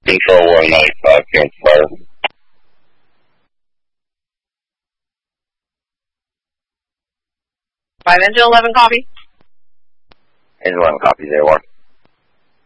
Control 195, Campfire. 5 Engine 11, copy. Engine 11, copy, 01.